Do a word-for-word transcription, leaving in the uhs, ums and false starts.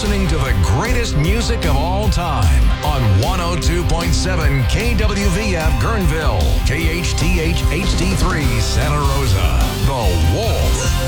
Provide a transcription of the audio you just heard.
listening to the greatest music of all time on one oh two point seven K W V F Guerneville, K H T H H D three Santa Rosa. The War